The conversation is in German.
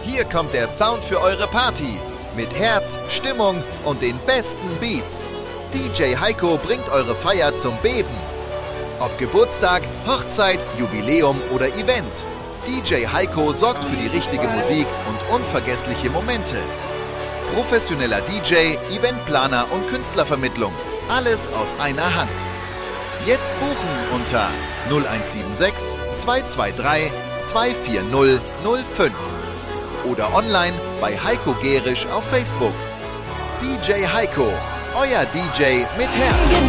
Hier kommt der Sound für eure Party. Mit Herz, Stimmung und den besten Beats. DJ Heiko bringt eure Feier zum Beben. Ob Geburtstag, Hochzeit, Jubiläum oder Event. DJ Heiko sorgt für die richtige Musik und unvergessliche Momente. Professioneller DJ, Eventplaner und Künstlervermittlung. Alles aus einer Hand. Jetzt buchen unter 0176 223 24005 oder online bei Heiko Gerisch auf Facebook. DJ Heiko, euer DJ mit Herz.